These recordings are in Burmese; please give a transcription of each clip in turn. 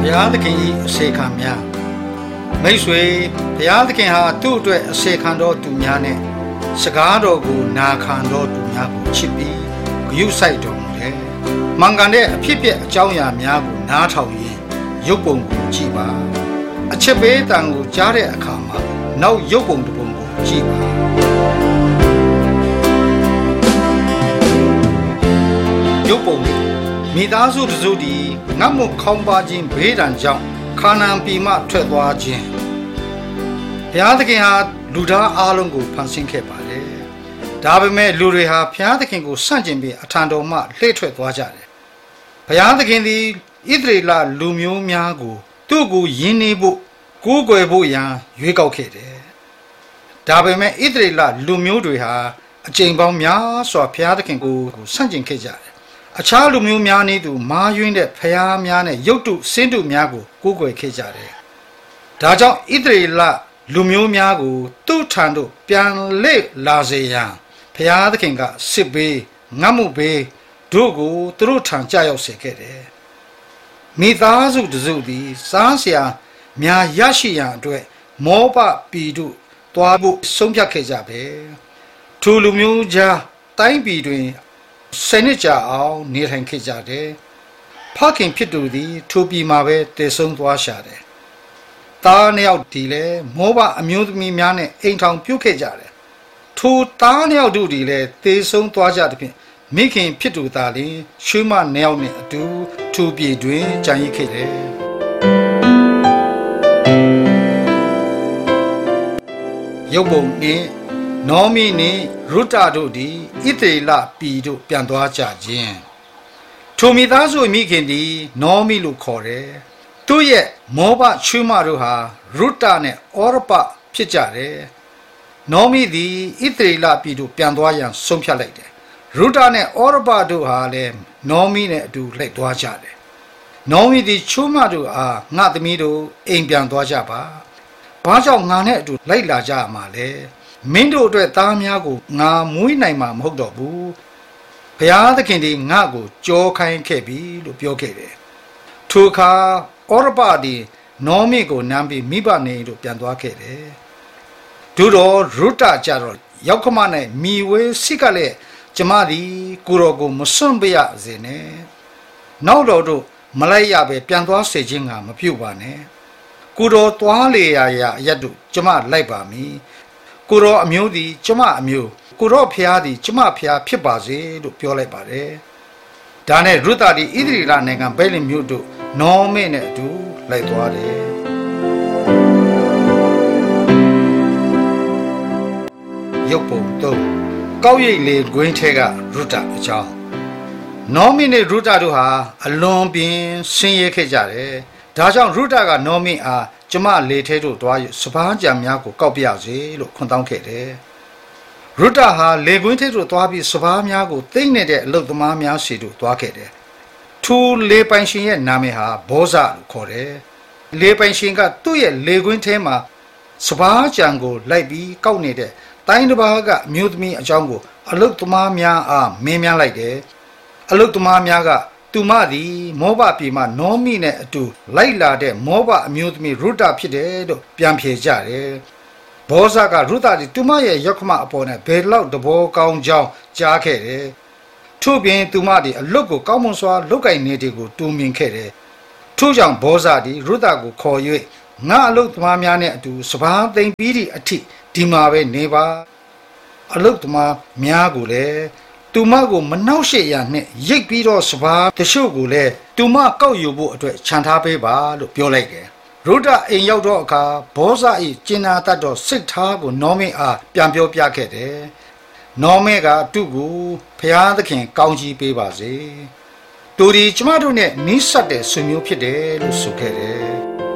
ရားသခင်၏အစေခံများမိတ်ဆွေဘုရားသခင်ဟာသူ့အတွက်အစေခံတော်သူများနဲ့စကားတော်ကိုနာခံတော်သူများကိုချစ်ပြီးဂရုစိုက်တော်မူတယ်။မှန်ကန်တဲ့အဖြစ်ပြက်အကြောင်းအရာများကိုနားထောင်ရင်ရုပ်ပုံကိုကြည့်ပါ။အချက်ပေးတန်ကိုကြားတဲ့အခါမှာနောက်ရုပ်ပုံတစ်ပုံကိုကြည့်ပါ။ရုပ်ပုံမိသားစုတစုတည်းငတ်မွခေါင်းပါခြင်းဘေးဒဏ်ကြောင့်ခါနာန်ပြည်မှထွက်သွားခြင်းဘုရားသခင်ဟာလူသားအလုံးကိုဖန်ဆင်းခဲ့ပါတယ်။ဒါပေမဲ့လူတွေဟာဘုရားသခင်ကိုဆန့်ကျင်ပြီးအထံတော်မှလှည့်ထွက်သွားကြတယ်။ဘုရားသခင်သည်ဣသရေလလူမျိုးများကိုသူ့ကိုယဉ်နေဖို့ကိုးကွယ်ဖို့ရန်ရွေးကောက်ခဲ့တယ်။ဒါပေမဲ့ဣသရေလလူမျိုးတွေဟာအကြိမ်ပေါင်းများစွာဘုရားသခင်ကိုဆန့်ကျင်ခဲ့ကြတယ်။အခြားလူမျိုးများနည်းတူမာယွင်းတဲ့ဖျားများနဲ့ရုပ်တုစင်းတုများကိုကိုးကွယ်ခဲ့ကြတယ်။ဒါကြောင့်ဣသရေလလူမျိုးများကိုသူ့ထံသို့ပြန်လေလာစေရန်ဘုရားသခင်ကစစ်ဘေးငတ်မှုဘေးတို့ကိုသူတို့ထံကြောက်စေခဲ့တယ်။မိသားစုတစုသည်စားစရာများရရှိရန်အတွက်မောဘပြည်တို့တွားဖို့ဆုံးဖြတ်ခဲ့ကြပဲ။ထိုလူမျိုးကြားတိုင်းပြည်တွင်ဆယ်နှစ်ကြာအောင်နေထိုင်ခဲ့ကြတယ်။ဖခင်ဖြစ်သူသည်ထိုပြည်မှာပဲတည်ဆုံသွားရှာတယ်။သားနှစ်ယောက်ဒီလည်းမောဘအမျိုးသမီးများနဲ့အိမ်ထောင်ပြုတ်ခဲ့ကြတယ်။ထိုသားနှစ်ယောက်တို့ဒီလည်းတည်ဆုံသွားကြတဲ့ဖြင့်မိခင်ဖြစ်သူသားလည်းရွှေမနှစ်ယောက်နဲ့အတူထိုပြည်တွင်ကြံရစ်ခဲ့တယ်။ရုပ်ပုံနှင့်နောမိနှင့်ရုတတို့သည်ဣသရေလပြည်သို့ပြန်သွားကြခြင်းထိုမိသားစုမိခင်သည်နောမိလို့ခေါ်တယ်။သူ့ရဲ့မောဘချွေးမတို့ဟာရုတနဲ့ဩရပဖြစ်ကြတယ်။နောမိသည်ဣသရေလပြည်သို့ပြန်သွားရန်ဆုံးဖြတ်လိုက်တယ်။ရုတနဲ့ဩရပတို့ဟာလည်းနောမိနဲ့အတူလိုက်သွားကြတယ်။နောမိသည်ချွေးမတို့အားငါသမီးတို့အိမ်ပြန်သွားကြပါ။ဘာကြောင့်ငါနဲ့အတူလိုက်လာကြမှာလဲ။မင်းတို့အတွက်သားများကိုငါမွေးနိုင်မှာမဟုတ်တော့ဘူးဘုရားသခင်ဒီငါ့ကိုကြောခိုင်းခဲ့ပြီလို့ပြောခဲ့တယ်ထိုအခါဩရပဒီနောမိကိုနမ်းပြီးမိဘနေတို့ပြန်သွားခဲ့တယ်ဒုတော်ရုတကြတော့ရောက်ခမနဲ့မိဝဲစိကလည်းကျမသည်ကိုရောကိုမစွန့်ပြရစေနဲ့နောက်တော်တို့မလိုက်ရပဲပြန်သွားစေခြင်းကမပြုတ်ပါနဲ့ကိုတော်သွားလေရာအရက်တို့ကျမလိုက်ပါမည်ကိုရောအမျိုးသည်ကျမအမျိုးကိုရောဖျားသည်ကျမဖျားဖြစ်ပါစေလို့ပြောလိုက်ပါတယ်။ဒါနဲ့ရုသသည်ဣသရေလနိုင်ငံဗက်လင်မြို့တို့နောမိနဲ့အတူလိုက်သွားတယ်။ရုပ်ပုံ3ကောက်ရိပ်လေကွင်းထဲကရုသအကြောင်းနောမိနဲ့ရုသတို့ဟာအလွန်ပင်ဆင်းရဲခဲ့ကြတယ်။ဒါကြောင့်ရုသကနောမိအားကျမလေထဲတို့တွားစပားကြံများကိုကောက်ပြစေလို့ခွန်တောင်းခဲ့တယ်။ရုတဟာလေကွင်းထဲတို့တွားပြီးစပားများကိုသိမ့်နေတဲ့အလုတ်သမားများစီတို့တွားခဲ့တယ်။ထိုလေပိုင်ရှင်ရဲ့နာမည်ဟာဘောဇလို့ခေါ်တယ်။လေပိုင်ရှင်ကသူ့ရဲ့လေကွင်းထဲမှာစပားကြံကိုလိုက်ပြီးကောက်နေတဲ့တိုင်းတစ်ပါးကအမျိုးသမီးအကြောင်းကိုအလုတ်သမားများအားမင်းများလိုက်တယ်။အလုတ်သမားများကသူမသည်မောဘပြည်မှနောမိနဲ့အတူလိုက်လာတဲ့မောဘအမျိုးသမီးရုတဖြစ်တယ်လို့ပြန်ဖြေကြတယ်။ဘောဇကရုတသည်သူမရဲ့ရောက်ခမအပေါ်နဲ့ဘယ်လောက်တဘောကောင်းကြောင်းကြားခဲ့တယ်။ထို့ပြင်သူမသည်အလုတ်ကိုကောင်းမွန်စွာလုတ်ကင်နေတဲ့ကိုတူမြင်ခဲ့တယ်။ထို့ကြောင့်ဘောဇသည်ရုတကိုခေါ်၍ငါအလုတ်သမားများနဲ့အတူစပားသိမ့်ပြီးသည့်အထိဒီမှာပဲနေပါ။အလုတ်သမားများကိုလည်းသူမကိုမနှောက်ရှက်ရနဲ့ရိတ်ပြီးတော့စပားတချို့ကိုလည်းသူမကောက်ယူဖို့အတွက်ခြံထားပေးပါလို့ပြောလိုက်တယ်။ရုဒအိမ်ရောက်တော့အခါဘောဇ၏ကျင်နာတတ်တော့စိတ်ထားကိုနောမိအားပြန်ပြောပြခဲ့တယ်။နောမိကသူ့ကိုဖျားသခင်ကောင်းချီးပေးပါစေ။သူဒီကျမတို့နဲ့နီးစပ်တဲ့ဆွေမျိုးဖြစ်တယ်လို့ဆိုခဲ့တယ်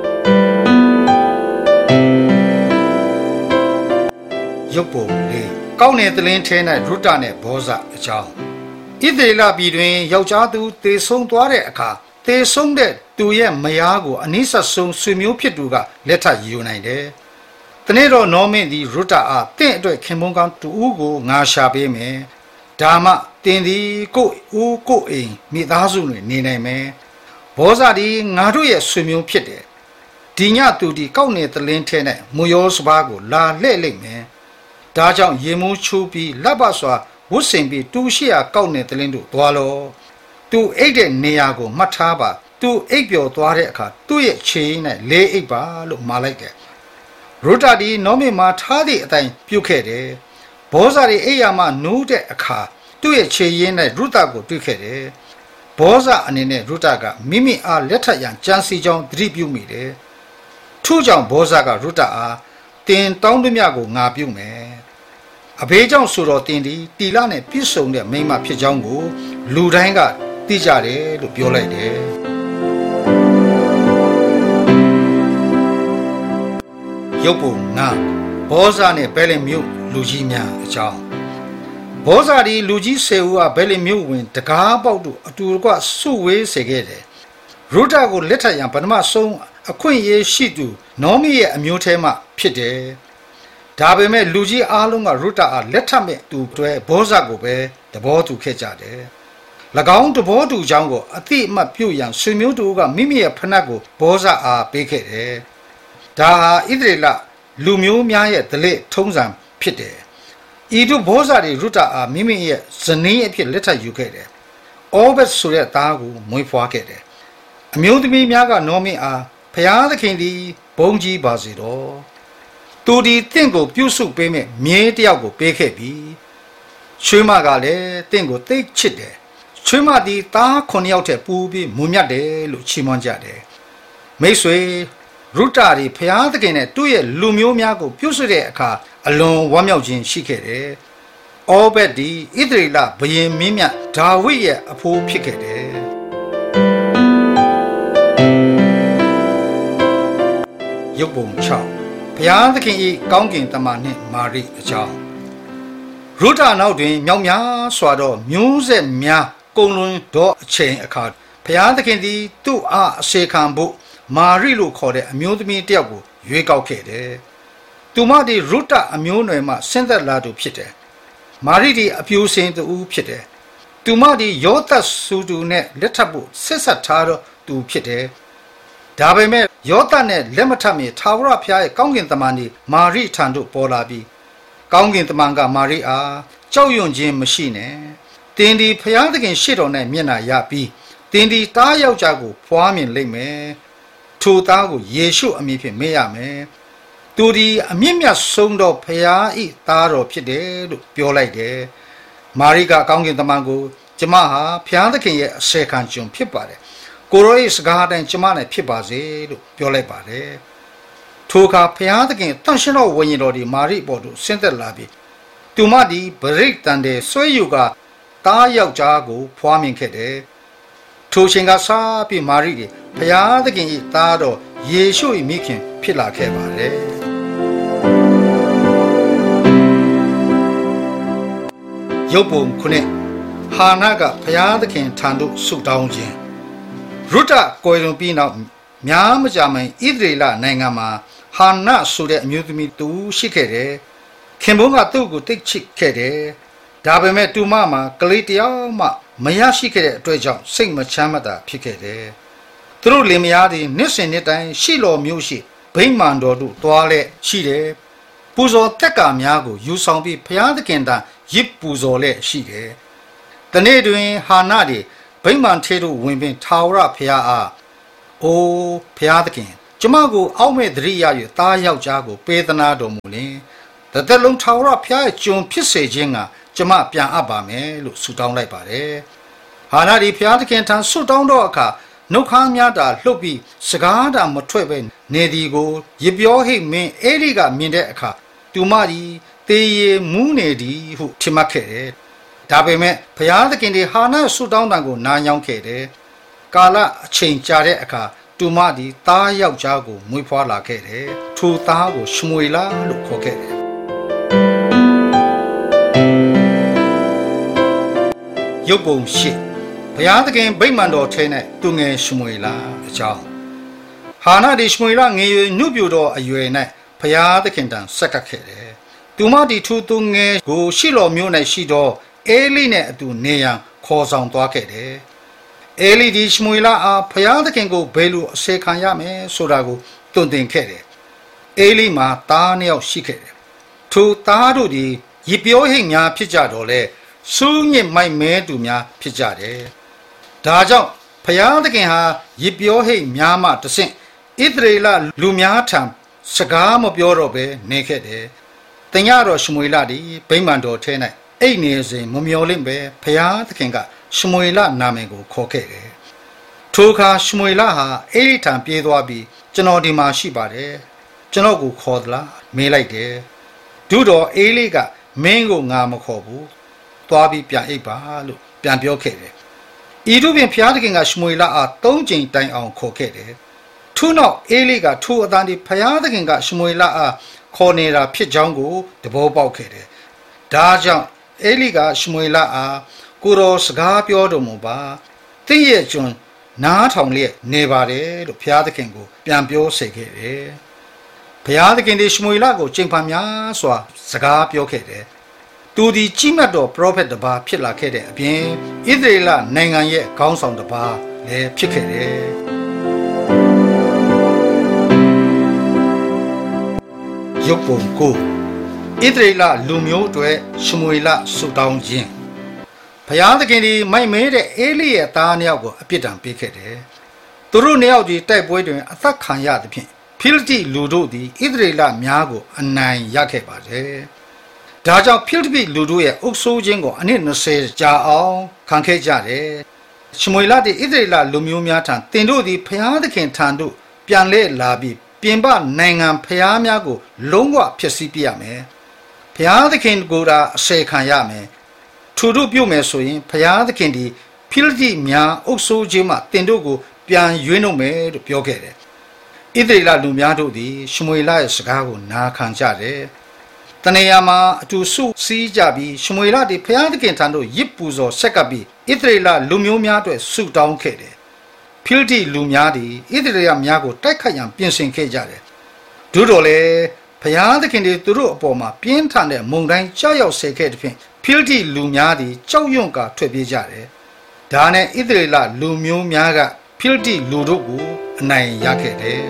။ရုပ်ပုံလေးကောင်းတဲ့သလင်းထဲ၌ရုတနဲ့ဘောဇအကြောင်းဣသရေလပြည်တွင်ယောက်ျားသူသေဆုံးသွားတဲ့အခါသေဆုံးတဲ့သူရဲ့မယားကိုအနိစ္စဆုံးဆွေမျိုးဖြစ်သူကလက်ထပ်ယူနိုင်တယ်။တနေ့တော့နောမင်းသည်ရုတအားတင့်အတွက်ခင်ပွန်းကောင်းတူဦးကိုငါရှာပေးမယ်။ဒါမှတင်သည်ကိုအိမ်မိသားစုတွင်နေနိုင်မယ်။ဘောဇာဒီငါတို့ရဲ့ဆွေမျိုးဖြစ်တယ်ဒီညသူဒီကောက်နေသလင်းထဲနဲ့မူရောစပါးကိုလာလှဲ့လိုက်မယ်ဒါကြောင့်ရေမိုးချိုးပြီးလက်ပစွာဝတ်ဆင်ပြီးတူရှိရာကောက်နေသလင်းတို့သွားလို့သူအိတ်တဲ့နေရာကိုမှတ်ထားပါသူအိတ်ပျော်သွားတဲ့အခါသူ့ရဲ့ခြေနဲ့လေးအိတ်ပါလို့မှာလိုက်တယ်ရုတာဒီနောမီမှာထားသည့်အတိုင်းပြုတ်ခဲ့တယ်ဘောဇာဒီအိယာမနူးတဲ့အခါသူ့ရဲ့ခြေရင်းနဲ့ရုတာကိုတွေ့ခဲ့တယ်ဘောဇာအနေနဲ့ရုတာကမိမိအားလက်ထပ်ရန်ကြံစီကြောင်းသတိပြုမိတယ်ထို့ကြောင့်ဘောဇာကရုတာအားတင်တောင်းသမျှကိုငါပြုမယ်အဘေးကြောင့်ဆိုတော့တင်ဒီတီလာနဲ့ပြည့်စုံတဲ့မိမဖြစ်ကြောင်းကိုလူတိုင်းကသိကြတယ်လို့ပြောလိုက်တယ်ရုပ်ပုံငါဘောဇာနဲ့ဘဲလင်မြို့လူကြီးများအကြောင်းဘောဇာဒီလူကြီး10ဦးကဘဲလင်မြို့ဝင်တကားပေါက်တို့အတူတကွစုဝေးစေခဲ့တယ်ရုတာကိုလက်ထပ်ရန်ပထမဆုံးအခွင့်အရေးရှိသူနောမီရဲ့အမျိုးထဲမှဖြစ်တယ်ဒါပေမဲ့လူကြီးအားလုံးကရုတာအားလက်ထပ်မဲ့သူတွေဘောဇာကိုပဲသဘောတူခဲ့ကြတယ်၎င်းသဘောတူကြောင်းကိုအတိအမှတ်ပြုရန်ဆွေမျိုးတို့ကမိမိရဲ့ဖနက်ကိုဘောဇာအားပေးခဲ့တယ်ဒါဟာဣသရေလလူမျိုးများရဲ့ဓလေ့ထုံးစံဖြစ်တယ်ဤတို့ဘောဇာတွေရုတာအားမိမိရဲ့ဇနီးအဖြစ်လက်ထပ်ယူခဲ့တယ်အောဘက်ဆိုတဲ့သားကိုမွေးဖွားခဲ့တယ်အမျိုးသမီးများကနောမီအားဖျားသခင်သည်ဘုန်းကြီးပါစေတော့သူဒီတင့်ကိုပြုစုပေးမဲ့မြေးတယောက်ကိုပေးခဲ့ပြီချွေးမကလည်းတင့်ကိုသိချစ်တယ်ချွေးမသည်သား9ယောက်ထက်ပူပြီးမွန်မြတ်တယ်လို့ချီးမွမ်းကြတယ်မိတ်ဆွေရုတာဒီဖျားသခင်နဲ့သူ့ရဲ့လူမျိုးများကိုပြုစုတဲ့အခါအလွန်ဝမ်းမြောက်ခြင်းရှိခဲ့တယ်အောဘက်ဒီဣသရေလဘုရင်မင်းမြတ်ဒါဝိဒ်ရဲ့အဖိုးဖြစ်ခဲ့တယ်ရုပ်ပုံ6ဘုရားသခင်၏ကောင်းကင်တမန်နှင့်မာရိအကြောင်းရုတာနောက်တွင်မြောက်များစွာသောမျိုးဆက်များကုန်လွန်သောအချိန်အခါဘုရားသခင်သည်သူ့အားအစေခံဖို့မာရိလို့ခေါ်တဲ့အမျိုးသမီးတစ်ယောက်ကိုရွေးကောက်ခဲ့တယ်သူမသည်ရုတာအမျိုးနွယ်မှဆင်းသက်လာသူဖြစ်တယ်မာရိသည်အပြိုစင်သူဖြစ်တယ်သူမသည်ယောသတ်ဆူတူနဲ့လက်ထပ်ဖို့ဆက်ဆက်ထားတော့သူဖြစ်တယ်ဒါပေမဲ့ယောသတ်နဲ့လက်မထပ်မီထာဝရဘုရားရဲ့ကောင်းကင်တမန်သည်မာရိထံသို့ပေါ်လာပြီးကောင်းကင်တမန်ကမာရိအားကြောက်ရွံ့ခြင်းမရှိနဲ့တင်ဒီဘုရားသခင်ရှေ့တော်၌မျက်နှာရပြီးတင်ဒီသားယောက်ျားကိုဖွားမြင်လိမ့်မယ်ထိုသားကိုယေရှုအမည်ဖြင့်မေ့ရမယ်သူဒီအမြင့်မြတ်ဆုံးသောဘုရား၏သားတော်ဖြစ်တယ်လို့ပြောလိုက်တယ်မာရိကကောင်းကင်တမန်ကိုကျမဟာဘုရားသခင်ရဲ့အစေခံကျွန်ဖြစ်ပါတယ်ကိုရော၏စကားတိုင်းကျမနဲ့ဖြစ်ပါစေလို့ပြောလိုက်ပါတယ်ထိုအခါဘုရားသခင်တန်ရှင်းသောဝိညာဉ်တော်ဒီမာရိပေါ်သို့ဆင်းသက်လာပြီးသူမသည်ဗရိတ်တန်တဲ့ဆွဲယူကသားယောက်ျားကိုဖွားမြင်ခဲ့တယ်ထိုချိန်ကစပြီးမာရိသည်ဘုရားသခင်၏သားတော်ယေရှု၏မိခင်ဖြစ်လာခဲ့ပါတယ်ရုပ်ပုံခုနှစ်ဟာနာကဘုရားသခင်ထံသို့ဆုတောင်းခြင်းရုတာကိုယ်လွန်ပြီးနောက်များမကြာမှဣသရေလနိုင်ငံမှာဟာနာဆိုတဲ့အမျိုးသမီးတူရှိခဲ့တယ်ခင်ပွန်းကသူ့ကိုတိတ်ချစ်ခဲ့တယ်ဒါပေမဲ့သူမမှာကလေးတယောက်မှမရရှိခဲ့တဲ့အတွက်ကြောင့်စိတ်မချမ်းမသာဖြစ်ခဲ့တယ်သူတို့လင်မယားသည်နှစ်စဉ်နှစ်တိုင်းရှိတော်မျိုးရှိဗိမာန်တော်သို့သွားလဲရှိတယ်ပူဇော်တက်ကာများကိုယူဆောင်ပြီးဘုရားသခင်တန်ရစ်ပူဇော်လဲရှိတယ်တနေ့တွင်ဟာနာသည်ဗိမာန်ထဲသို့ဝင်ပြီးထာဝရဘုရားအားအိုးဘုရားသခင်ကျမကိုအောက်မဲ့သတိရ၍သားယောက်ျားကိုပေးသနာတော်မူလင်တသက်လုံးထာဝရဘုရားရဲ့ကျွန်ဖြစ်စေခြင်းကကျမပြန်အပ်ပါမယ်လို့ဆုတောင်းလိုက်ပါတယ်ဟာနာဒီဘုရားသခင်ထံဆုတောင်းတော့အခါနှုတ်ခမ်းများတာလှုပ်ပြီးစကားတာမထွက်ပဲနေဒီကိုရပြောဟိတ်မင်းအေလိကမြင်တဲ့အခါသူမသည်တေးရမူးနေသည်ဟုထင်မှတ်ခဲ့တယ်ဒါပေမဲ့ဘုရားသခင်ဒီဟာနာဆုတောင်းတံကိုနားညောင်းခဲ့တယ်ကာလအချိန်ကြာတဲ့အခါသူမသည်သားယောက်ျားကိုမွေးဖွားလာခဲ့တယ်ထိုသားကိုရှမွေလလို့ခေါ်ခဲ့တယ်ရုပ်ပုံရှိဘုရားသခင်ဗိမာန်တော်ထဲ၌သူငယ်ရှမွေလအကြောင်းဟာနာဒီရှမွေလငယ်ရွယ်နှုတ်ပြတော်အရွယ်၌ဘုရားသခင်တန်ဆက်ကပ်ခဲ့တယ်သူမဒီထိုသူငယ်ကိုရှိတော်မျိုး၌ရှိသောအေလိနဲ့အတူနေရန်ခေါ်ဆောင်သွားခဲ့တယ်အေလိဒီရှမွေလအားဖျားသခင်ကိုဘယ်လိုအစေခံရမယ်ဆိုတာကိုတွင်တင်ခဲ့တယ်အေလိမှာသားနှစ်ယောက်ရှိခဲ့တယ်ထိုသားတို့သည်ရစ်ပြောဟိတ်များဖြစ်ကြတော့လေစူးညစ်မိုက်မဲသူများဖြစ်ကြတယ်ဒါကြောင့်ဖျားသခင်ဟာရစ်ပြောဟိတ်များမှတဆင့်ဣသရေလလူများထံစကားမပြောတော့ဘဲနေခဲ့တယ်တညတော်ရှမွေလသည်ဗိမာန်တော်ထဲ၌အိတ်နေစဉ်မမျော်လင့်ပဲဖျားသခင်ကရှမွေလနာမည်ကိုခေါ်ခဲ့တယ်ထိုအခါရှမွေလဟာအေလိထံပြေးသွားပြီးကျွန်တော်ဒီမှာရှိပါတယ်ကျွန်တော်ကိုခေါ်သလားမေးလိုက်တယ်ဒုတော်အေလိကမင်းကိုငါမခေါ်ဘူးသွားပြီးပြန်အိပ်ပါလို့ပြန်ပြောခဲ့တယ်ဤသို့ဖြင့်ဖျားသခင်ကရှမွေလအား၃ကြိမ်တိုင်အောင်ခေါ်ခဲ့တယ်ထို့နောက်အေလိကထိုအတန်ဒီဖျားသခင်ကရှမွေလအားခေါ်နေတာဖြစ်ကြောင်းကိုသဘောပေါက်ခဲ့တယ်ဒါကြောင့်အေလိကရှမွေလအားကိုတော်စကားပြောတော်မူပါတင့်ရဲ့ကျွန်နားထောင်လျက်နေပါတယ်လို့ဘုရားသခင်ကိုပြန်ပြောစေခဲ့တယ်ဘုရားသခင်ဒီရှမွေလကိုကျင့်ဖန်များစွာစကားပြောခဲ့တယ်သူဒီကြီးမြတ်တော်ပရောဖက်တစ်ပါးဖြစ်လာခဲ့တဲ့အပြင်ဣသရေလနိုင်ငံရဲ့ခေါင်းဆောင်တစ်ပါးလည်းဖြစ်ခဲ့တယ်ရုပ်ပုံကိုဣသရေလလူမျိုးတွေရှမွေလဆုတောင်းခြင်းဘုရားသခင်ဒီမိုက်မဲတဲ့အေလိရဲ့သားနှစ်ယောက်ကိုအပြစ်ဒဏ်ပေးခဲ့တယ်သူတို့နှစ်ယောက်ဒီတိုက်ပွဲတွင်အသက်ခံရသဖြင့်ဖိလိတိလူတို့သည်ဣသရေလများကိုအနိုင်ရခဲ့ပါတယ်ဒါကြောင့်ဖိလိတိလူတို့ရဲ့အုပ်ဆိုးခြင်းကိုအနှစ်20ကြာအောင်ခံခဲ့ကြတယ်ရှမွေလသည်ဣသရေလလူမျိုးများထံတင်တို့သည်ဘုရားသခင်ထံသို့ပြန်လဲလာပြီးပြင်ပနိုင်ငံဘုရားများကိုလုံးဝဖျက်ဆီးပြရမယ်ဘုရားသခင်ကိုယ်သာအစေခံရမယ်ထိုတို့ပြုမယ်ဆိုရင်ဘုရားသခင်ဒီဖိလိတိများအုပ်ဆိုးခြင်းမှတင်တို့ကိုပြန်ရွေးနှုတ်မယ်လို့ပြောခဲ့တယ်ဣသရေလလူများတို့သည်ရှမွေလရဲ့စကားကိုနာခံကြတယ်တနေရာမှာအတူစုစည်းကြပြီးရှမွေလသည်ဘုရားသခင်ထံသို့ရစ်ပူဇော်ဆက်ကပ်ပြီးဣသရေလလူမျိုးများအတွက်ဆုတောင်းခဲ့တယ်ဖိလိတိလူများသည်ဣသရေလများကိုတိုက်ခိုက်ရန်ပြင်ဆင်ခဲ့ကြတယ်တို့တော်လေဘုရားသခင်သည်သူတို့အပေါ်မှာပြင်းထန်တဲ့မုန်တိုင်းကြောက်ရောက်စေခဲ့တဲ့ဖြင့်ဖိလိတိလူများသည်ကြောက်ရွံ့ကာထွက်ပြေးကြတယ်ဒါနဲ့ဣသရေလလူမျိုးများကဖိလိတိလူတို့ကိုအနိုင်ရခဲ့တယ်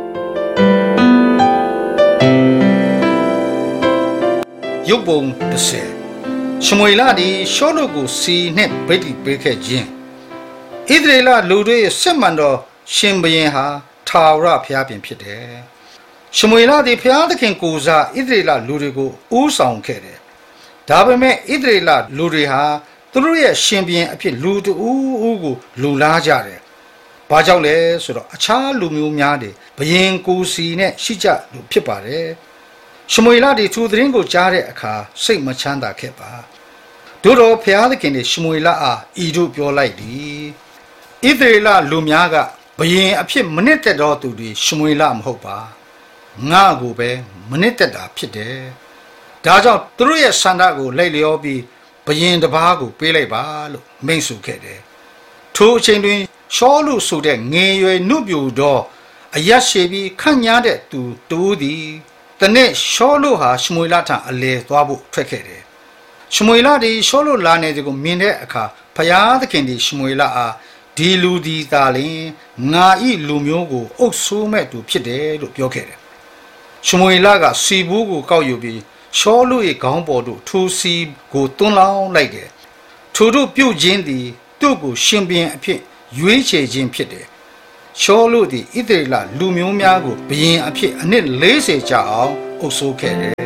ရုပ်ပုံ30ရှမွေလသည်ရှောလုကိုစီနှင့်ဗိတ်တိပေးခဲ့ခြင်းဣသရေလလူတို့ရဲ့စစ်မှန်သောရှင်ဘုရင်ဟာထာဝရဘုရားပင်ဖြစ်တယ်ရှမွေလသည်ဘုရားသခင်ကိုယ်စားဣသရေလလူတွေကိုဦးဆောင်ခဲ့တယ်ဒါပေမဲ့ဣသရေလလူတွေဟာသူတို့ရဲ့ရှင်ဘုရင်အဖြစ်လူတဦးဦးကိုလူလားကြတယ်ဘာကြောင့်လဲဆိုတော့အခြားလူမျိုးများတွေဘုရင်ကိုယ်စီနဲ့ရှိကြလို့ဖြစ်ပါတယ်ရှမွေလဒီသူသတင်းကိုကြားတဲ့အခါစိတ်မချမ်းသာခဲ့ပါတို့တော့ဘုရားသခင်ရှမွေလအားဤတို့ပြောလိုက်သည်ဣသရေလလူများကဘုရင်အဖြစ်မနစ်သက်တော်သူတွေရှမွေလမဟုတ်ပါငါကိုပဲမနစ်သက်တာဖြစ်တယ်ဒါကြောင့်သူတို့ရဲ့ဆန္ဒကိုလိုက်လျောပြီးဘုရင်တစ်ပါးကိုပေးလိုက်ပါလို့မိန့်ဆိုခဲ့တယ်ထိုအချိန်တွင်ရှောလုဆိုတဲ့ငယ်ရွယ်နှုတ်ပြူသောအယက်ရှိပြီးခန့်ညားတဲ့သူတူသည်တနေ့ရှောလုဟာရှမွေလထံအလေသွားဖို့ထွက်ခဲ့တယ်ရှမွေလသည်ရှောလုလာနေသည်ကိုမြင်တဲ့အခါဘုရားသခင်သည်ရှမွေလအားဒီလူဒီသာလင်ငါဤလူမျိုးကိုအုပ်ဆိုးမဲ့သူဖြစ်တယ်လို့ပြောခဲ့တယ်ရှမွေလကစီဘူးကိုကောက်ယူပြီးရှောလု၏ခေါင်းပေါ်သို့ထိုစီကိုတွန်းလောင်းလိုက်တယ်ထိုတို့ပြုတ်ခြင်းသည်သူ့ကိုရှင်ဘုရင်အဖြစ်ရွေးချယ်ခြင်းဖြစ်တယ်ရှောလုသည်ဣသရေလလူမျိုးများကိုဘုရင်အဖြစ်အနှစ်40ကြာအောင်အုပ်စိုးခဲ့တယ်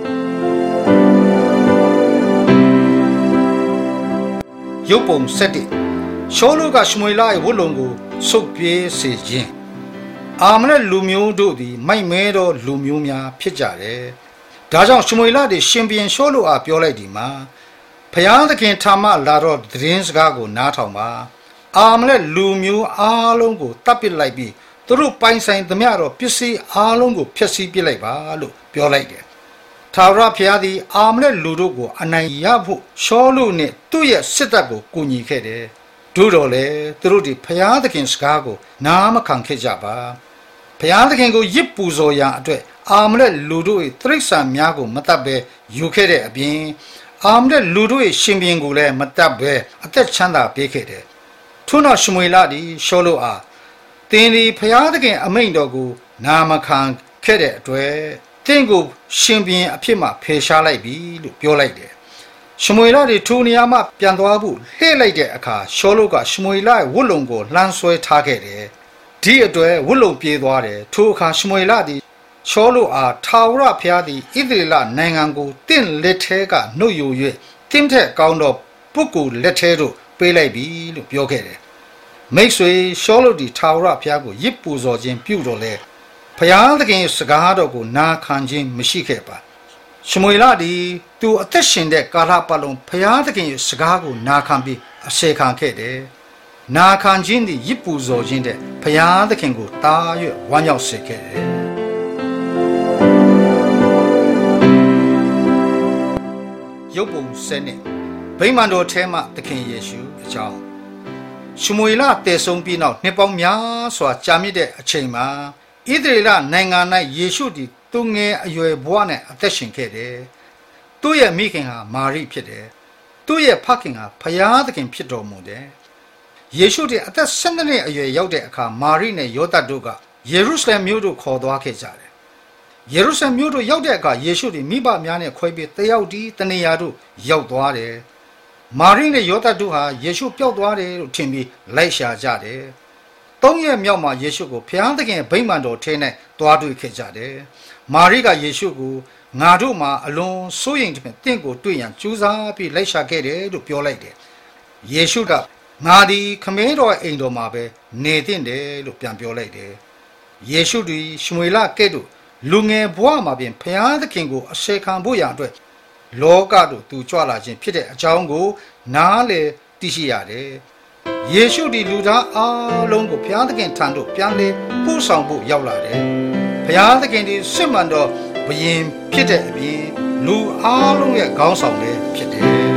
ရုပ်ပုံ7ရှောလုကရှမွေလ၏ဝတ်လုံကိုဆုတ်ပြေးစေခြင်းအာမလက်လူမျိုးတို့သည်မိုက်မဲသောလူမျိုးများဖြစ်ကြတယ်ဒါကြောင့်ရှမွေလသည်ရှင်ဘုရင်ရှောလုအားပြောလိုက်သည်မှာဘုရားသခင်ထာမလာတော့သတင်းစကားကိုနားထောင်ပါအာမလက်လူမျိုးအားလုံးကိုတပ်ပစ်လိုက်ပြီးသူတို့ပိုင်ဆိုင်သမျှတော့ပစ္စည်းအားလုံးကိုဖျက်ဆီးပစ်လိုက်ပါလို့ပြောလိုက်တယ်ထာဝရဘုရားသည်အာမလက်လူတို့ကိုအနိုင်ရဖို့ရှောလုနှင့်သူ့ရဲ့စစ်တပ်ကိုကူညီခဲ့တယ်တို့တော်လေသူတို့ဒီဘုရားသခင်စကားကိုနားမခံခဲ့ကြပါဘုရားသခင်ကိုရစ်ပူဇော်ရာအတွက်အာမလက်လူတို့၏တိရစ္ဆာန်များကိုမတတ်ဘဲယူခဲ့တဲ့အပြင်အာမလက်လူတို့၏ရှင်ဘုရင်ကိုလည်းမတတ်ဘဲအသက်ချမ်းသာပေးခဲ့တယ်ထို့နောက်ရှမွေလသည်ရှောလုအားသင်သည်ဖျားသခင်အမိန့်တော်ကိုနာမခံခဲ့တဲ့အတွက်သင်ကိုရှင်ဘုရင်အဖြစ်မှဖယ်ရှားလိုက်ပြီလို့ပြောလိုက်တယ်ရှမွေလသည်ထိုနေရာမှပြန်သွားဖို့လှည့်လိုက်တဲ့အခါရှောလုကရှမွေလရဲ့ဝတ်လုံကိုလှမ်းဆွဲထားခဲ့တယ်ဒီအတွက်ဝတ်လုံပြေးသွားတယ်ထိုအခါရှမွေလသည်ရှောလုအားထာဝရဘုရားသည်ဣသရေလနိုင်ငံကိုတင့်လက်ထဲကနှုတ်ယူ၍တင့်ထက်ကောင်းသောပုဂ္ဂိုလ်လက်ထဲသို့ပေးလိုက်ပြီလို့ပြောခဲ့တယ်မိတ်ဆွေရှောလုသည်ထာဝရဘုရားကိုရစ်ပူဇော်ခြင်းပြုတော်လဲဘုရားသခင်စကားတော်ကိုနာခံခြင်းမရှိခဲ့ပါရှမွေလသည်သူအသက်ရှင်တဲ့ကာလပတ်လုံးဘုရားသခင်ရဲ့စကားကိုနာခံပြီးအစေခံခဲ့တယ်နာခံခြင်းသည်ရစ်ပူဇော်ခြင်းတဲ့ဘုရားသခင်ကိုတား၍ဝမ်းမြောက်စေခဲ့တယ်ရုပ်ပုံစနစ်ဗိမာန်တော်ထဲမှသခင်ယေရှုအကြောင်းရှမွေလတည်ဆုံးပြီးနောက်နှစ်ပေါင်းများစွာကြာမြင့်တဲ့အချိန်မှာဣသရေလနိုင်ငံ၌ယေရှုသည်သူငယ်အရွယ်ဘဝနဲ့အသက်ရှင်ခဲ့တယ်။သူ့ရဲ့မိခင်ဟာမာရိဖြစ်တယ်။သူ့ရဲ့ဖခင်ဟာဘုရားသခင်ဖြစ်တော်မူတယ်။ယေရှုသည်အသက်12နှစ်အရွယ်ရောက်တဲ့အခါမာရိနဲ့ယောသပ်တို့ကယေရုရှလင်မြို့သို့ခေါ်သွားခဲ့ကြတယ်။ယေရုရှလင်မြို့သို့ရောက်တဲ့အခါယေရှုသည်မိဘများနဲ့ခွဲပြီးတယောက်တည်းတနေရာသို့ရောက်သွားတယ်။မာရိနဲ့ယောသပ်တို့ဟာယေရှုပျောက်သွားတယ်လို့ထင်ပြီးလိုက်ရှာကြတယ်။၃ရက်မြောက်မှာယေရှုကိုဘုရားသခင်ဗိမာန်တော်ထဲ၌တွားတွေ့ခဲ့ကြတယ်။မာရိကယေရှုကိုငါတို့မှာအလွန်စိုးရိမ်တဲ့တင့်ကိုတွေ့ရန်ကြိုးစားပြီးလိုက်ရှာခဲ့တယ်လို့ပြောလိုက်တယ်။ယေရှုကငါသည်ခမည်းတော်အိမ်တော်မှာပဲနေသင့်တယ်လို့ပြန်ပြောလိုက်တယ်။ယေရှုသည်ရှမွေလကဲ့သို့လူငယ်ဘဝမှာပြင်ဘုရားသခင်ကိုအစေခံဖို့ရန်အတွက်လောကသို့သူကြွလာခြင်းဖြစ်တဲ့အကြောင်းကိုနားလည်သိရှိရတယ်။ယေရှုဒီလူသားအားလုံးကိုဘုရားသခင်ထံသို့ပြန်လဲပို့ဆောင်ဖို့ရောက်လာတယ်။ဘုရားသခင်ဒီစစ်မှန်သောဘုရင်ဖြစ်တဲ့အပြင်လူအားလုံးရဲ့ခေါင်းဆောင်လည်းဖြစ်တယ်